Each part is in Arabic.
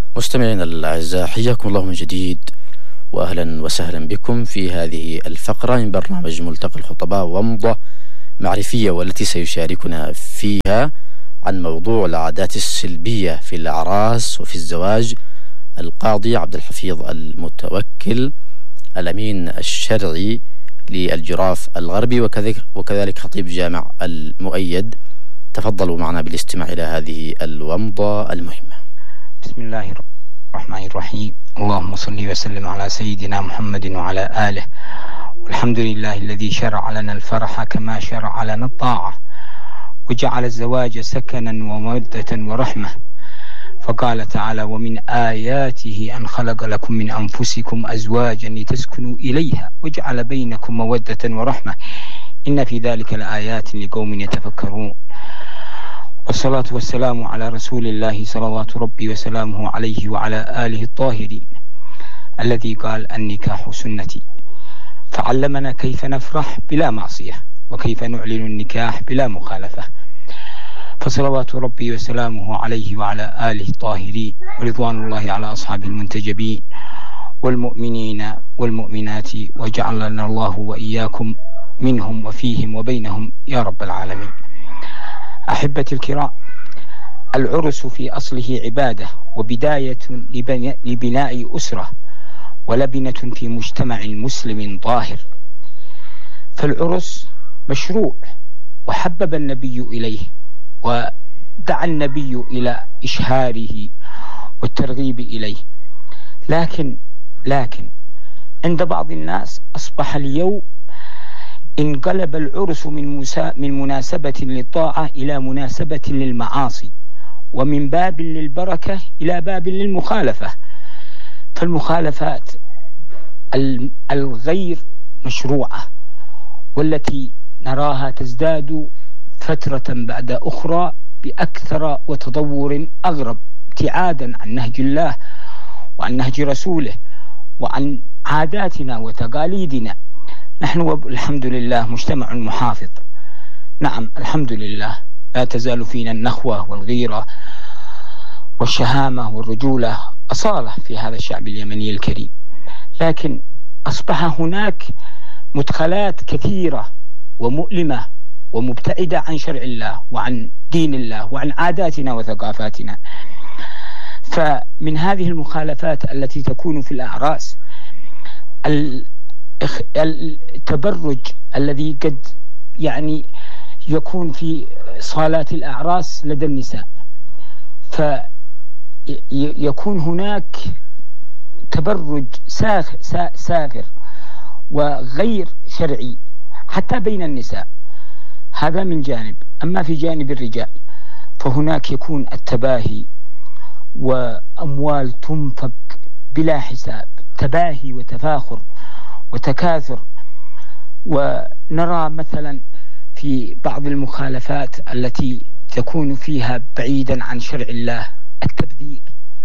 مستمعينا الأعزاء، حياكم الله من جديد وأهلا وسهلا بكم في هذه الفقرة من برنامج ملتقى الخطباء ومضة معرفية، والتي سيشاركنا فيها عن موضوع العادات السلبية في الأعراس وفي الزواج القاضي عبد الحفيظ المتوكل، الأمين الشرعي للجراف الغربي وكذلك خطيب جامع المؤيد. تفضلوا معنا بالاستماع إلى هذه الومضة المهمة. بسم الله الرحمن الرحيم. اللهم صل وسلم على سيدنا محمد وعلى آله. والحمد لله الذي شرع لنا الفرح كما شرع لنا الطاعة، وجعل الزواج سكنا ومودة ورحمة، فقال تعالى: ومن آياته أن خلق لكم من أنفسكم أزواجا لتسكنوا إليها وجعل بينكم مودة ورحمة إن في ذلك لآيات لقوم يتفكرون. والصلاة والسلام على رسول الله صلوات ربي وسلامه عليه وعلى آله الطاهرين، الذي قال: النكاح سنتي، فعلمنا كيف نفرح بلا معصية وكيف نعلن النكاح بلا مخالفة. فصلوات ربي وسلامه عليه وعلى آله الطاهرين، ورضوان الله على أصحاب المنتجبين والمؤمنين والمؤمنات، وجعلنا الله وإياكم منهم وفيهم وبينهم يا رب العالمين. أحبتي الكرام، العرس في أصله عبادة وبداية لبناء أسرة ولبنة في مجتمع مسلم طاهر. فالعرس مشروع وحبب النبي إليه ودعا النبي إلى إشهاره والترغيب إليه، لكن عند بعض الناس أصبح اليوم انقلب العرس من مناسبة للطاعة إلى مناسبة للمعاصي، ومن باب للبركة إلى باب للمخالفة. فالمخالفات الغير مشروعة والتي نراها تزداد فترة بعد أخرى بأكثر وتطور أغرب، ابتعادا عن نهج الله وعن نهج رسوله وعن عاداتنا وتقاليدنا. نحن الحمد لله مجتمع محافظ، نعم الحمد لله، لا تزال فينا النخوة والغيرة والشهامة والرجولة أصالة في هذا الشعب اليمني الكريم، لكن أصبح هناك مدخلات كثيرة ومؤلمة ومبتعدة عن شرع الله وعن دين الله وعن عاداتنا وثقافاتنا. فمن هذه المخالفات التي تكون في الأعراس التبرج الذي قد يكون في صالات الأعراس لدى النساء، فيكون هناك تبرج سافر وغير شرعي حتى بين النساء. هذا من جانب. أما في جانب الرجال فهناك يكون التباهي وأموال تنفق بلا حساب، تباهي وتفاخر وتكاثر. ونرى مثلا في بعض المخالفات التي تكون فيها بعيدا عن شرع الله التبذير.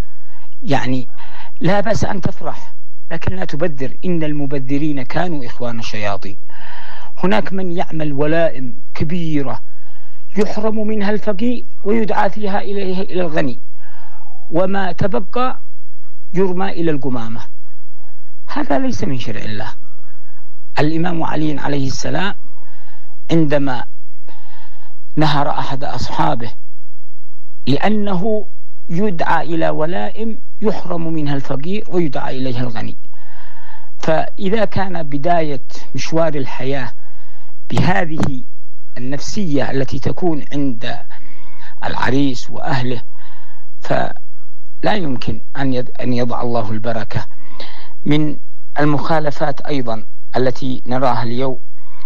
لا بأس أن تفرح لكن لا تبذر، إن المبذرين كانوا إخوان الشياطين. هناك من يعمل ولائم كبيرة يحرم منها الفقير ويدعى فيها إلى الغني، وما تبقى يرمى إلى القمامة. هذا ليس من شرع الله. الإمام علي عليه السلام عندما نهر أحد أصحابه لأنه يدعى إلى ولائم يحرم منها الفقير ويدعى إليها الغني. فإذا كان بداية مشوار الحياة بهذه النفسية التي تكون عند العريس وأهله، فلا يمكن أن يضع الله البركة. من المخالفات أيضا التي نراها اليوم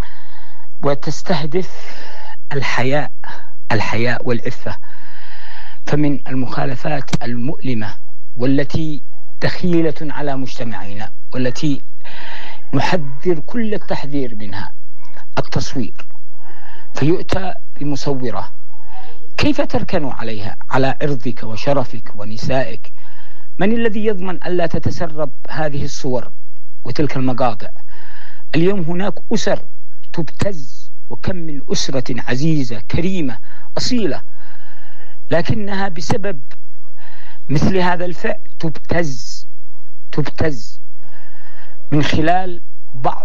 وتستهدف الحياء والعفة، فمن المخالفات المؤلمة والتي دخيلة على مجتمعنا والتي نحذر كل التحذير منها التصوير. فيؤتى بمصورة، كيف تركن عليها على عرضك وشرفك ونسائك؟ من الذي يضمن ألا تتسرب هذه الصور وتلك المقاطع؟ اليوم هناك أسر تبتز، وكم من أسرة عزيزة كريمة أصيلة، لكنها بسبب مثل هذا الفعل تبتز من خلال بعض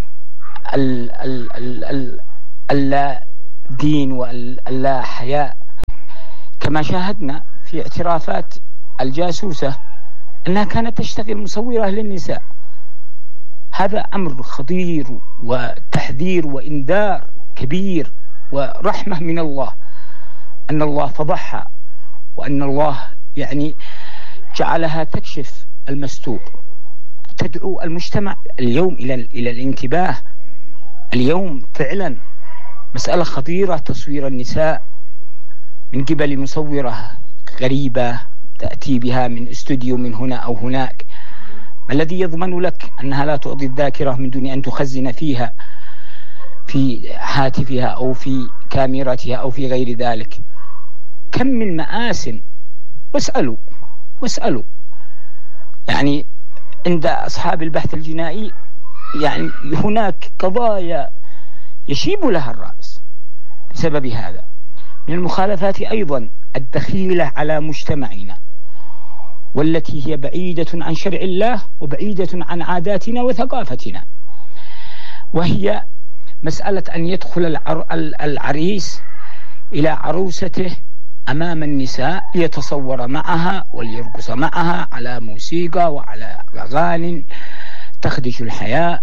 اللا دين واللا حياء، كما شاهدنا في اعترافات الجاسوسة أنها كانت تشتغل مصورة للنساء. هذا أمر خطير وتحذير وإنذار كبير ورحمة من الله، أن الله فضحها، وأن الله يعني جعلها تكشف المستور. تدعو المجتمع اليوم إلى الانتباه. اليوم فعلا مسألة خطيرة تصوير النساء من قبل مصورة غريبة تأتي بها من استوديو من هنا أو هناك. ما الذي يضمن لك أنها لا تعطي الذاكرة من دون أن تخزن فيها في هاتفها أو في كاميرتها أو في غير ذلك؟ كم من مآسٍ. واسألوا يعني عند أصحاب البحث الجنائي، يعني هناك قضايا يشيب لها الرأس بسبب هذا. من المخالفات أيضا الدخيلة على مجتمعنا، والتي هي بعيدة عن شرع الله وبعيدة عن عاداتنا وثقافتنا، وهي مسألة أن يدخل العريس إلى عروسته أمام النساء ليتصور معها وليرقص معها على موسيقى وعلى أغاني تخدش الحياء.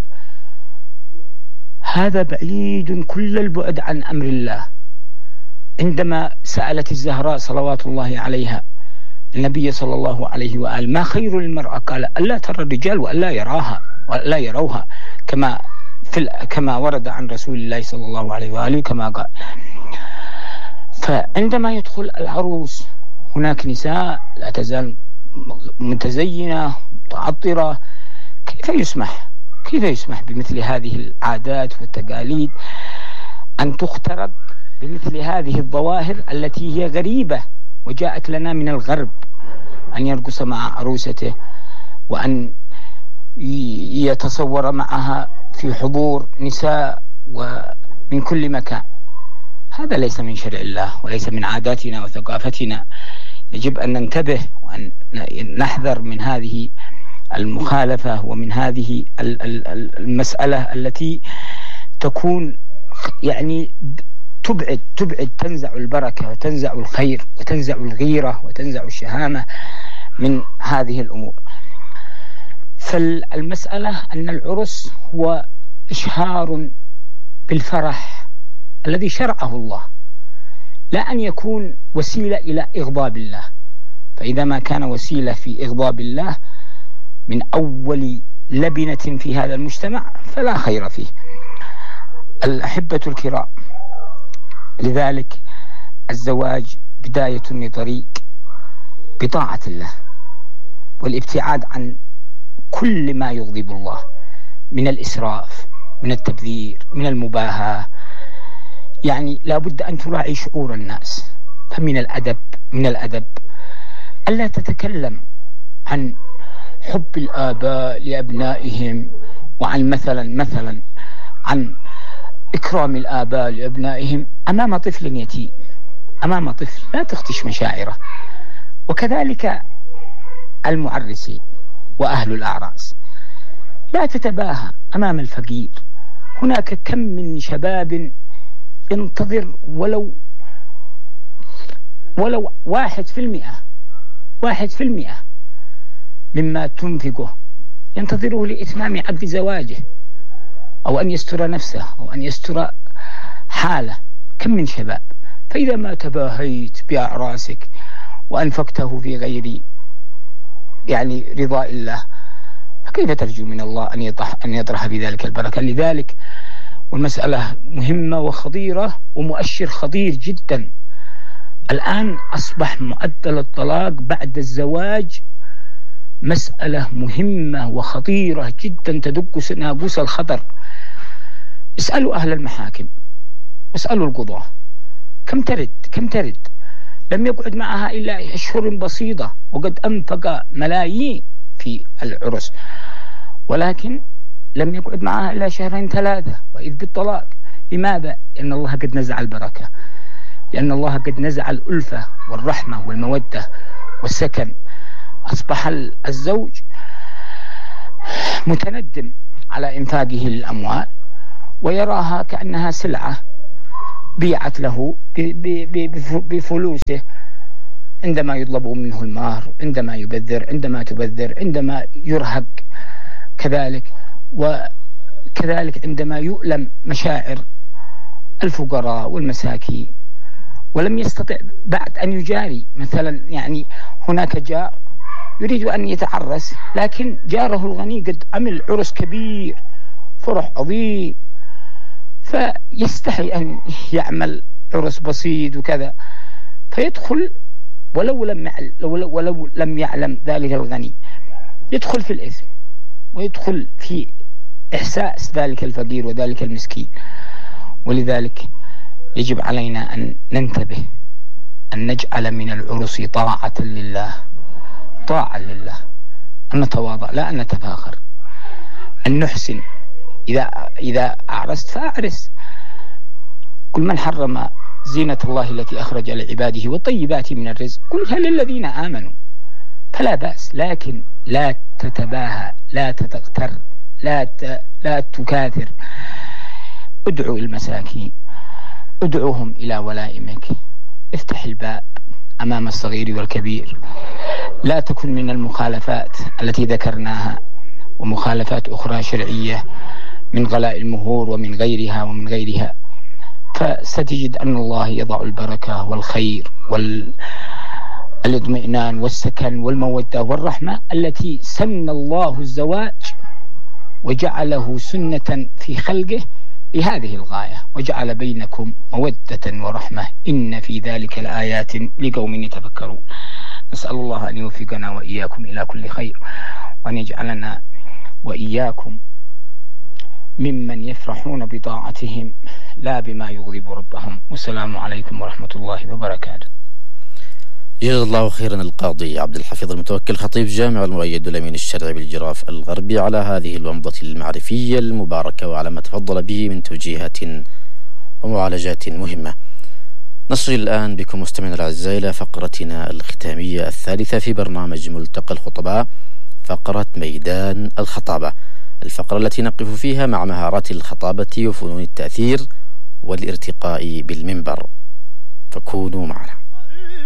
هذا بعيد كل البعد عن أمر الله. عندما سألت الزهراء صلوات الله عليها النبي صلى الله عليه وآله ما خير المرأة، قال ألا ترى الرجال وألا يروها كما ورد عن رسول الله صلى الله عليه وآله كما قال. فعندما يدخل العروس هناك نساء لا تزال متزينة متعطرة، كيف يسمح بمثل هذه العادات والتقاليد أن تخترق بمثل هذه الظواهر التي هي غريبة وجاءت لنا من الغرب؟ أن يرقص مع عروسته وأن يتصور معها في حضور نساء ومن كل مكان. هذا ليس من شرع الله وليس من عاداتنا وثقافتنا. يجب أن ننتبه وأن نحذر من هذه المخالفة ومن هذه المسألة التي تكون يعني تبعد تنزع البركة وتنزع الخير وتنزع الغيرة وتنزع الشهامة من هذه الأمور. فالمسألة أن العرس هو إشهار بالفرح الذي شرعه الله، لا أن يكون وسيلة إلى إغضاب الله. فإذا ما كان وسيلة في إغضاب الله من أول لبنة في هذا المجتمع فلا خير فيه. الأحبة الكرام، لذلك الزواج بداية لطريق بطاعة الله والابتعاد عن كل ما يغضب الله من الإسراف، من التبذير، من المباهاة. يعني لا بد أن تراعي شعور الناس. فمن الأدب ألا تتكلم عن حب الآباء لأبنائهم، وعن مثلا عن إكرام الآباء لأبنائهم أمام طفل يتيم، أمام طفل. لا تخدش مشاعره. وكذلك المعرسين وأهل الأعراس، لا تتباهى أمام الفقير. هناك كم من شباب ينتظر ولو 1% مما تنفقه، ينتظره لإتمام عقد زواجه أو أن يستر نفسه أو أن يستر حاله. كم من شباب. فإذا ما تباهيت بأعراسك وأنفقته في غير يعني رضاء الله، فكيف ترجو من الله أن يطرح بذلك البركة؟ لذلك والمسألة مهمة وخطيرة ومؤشر خطير جدا. الآن أصبح معدل الطلاق بعد الزواج مسألة مهمة وخطيرة جدا تدق ناقوس الخطر. اسألوا أهل المحاكم واسألوا القضاة كم ترد لم يقعد معها إلا أشهر بسيطة وقد أنفق ملايين في العرس، ولكن لم يقعد معها إلا 2-3 وإذ بالطلاق. لماذا؟ لأن الله قد نزع البركة، لأن الله قد نزع الألفة والرحمة والمودة والسكن. أصبح الزوج متندم على إنفاقه الأموال ويراها كأنها سلعة بيعت له بفلوسه، عندما يطلب منه المهر، عندما يبذر، عندما تبذر، عندما يرهق كذلك، وكذلك عندما يؤلم مشاعر الفقراء والمساكين ولم يستطع بعد أن يجاري. مثلا يعني هناك جار يريد أن يتعرس، لكن جاره الغني قد عمل عرس كبير، فرح عظيم، فيستحي أن يعمل عرس بسيط وكذا، فيدخل ولو لم يعلم ذلك الغني، يدخل في الإثم ويدخل في إحساس ذلك الفقير وذلك المسكين. ولذلك يجب علينا أن ننتبه، أن نجعل من العرس طاعة لله، طاعة لله، أن نتواضع لا أن نتفاخر، أن نحسن. إذا أعرست فأعرس. كل من حرم زينة الله التي أخرج لعباده والطيبات من الرزق قلها للذين آمنوا، فلا بأس، لكن لا تتباهى، لا تتغتر، لا تكاثر. ادعو المساكين، ادعوهم إلى ولائمك، افتح الباب أمام الصغير والكبير. لا تكن من المخالفات التي ذكرناها ومخالفات أخرى شرعية من غلاء المهور ومن غيرها فستجد أن الله يضع البركة والخير والاطمئنان والسكن والمودة والرحمة التي سن الله الزواج وجعله سنة في خلقه لهذه الغاية، وجعل بينكم مودة ورحمة، إن في ذلك لآيات لقوم يتفكرون. نسأل الله أن يوفقنا وإياكم إلى كل خير، وأن يجعلنا وإياكم ممن يفرحون بطاعتهم لا بما يغضب ربهم. والسلام عليكم ورحمة الله وبركاته. جزا الله خيرا القاضي عبد الحفيظ المتوكل، خطيب جامع المؤيد الأمين الشرعي بالجراف الغربي، على هذه الومضة المعرفية المباركة وعلى ما تفضل به من توجيهات ومعالجات مهمة. نصل الآن بكم مستمعينا الأعزاء إلى فقرتنا الختامية الثالثة في برنامج ملتقى الخطباء، فقرة ميدان الخطابة، الفقرة التي نقف فيها مع مهارات الخطابة وفنون التأثير والارتقاء بالمنبر، فكونوا معنا.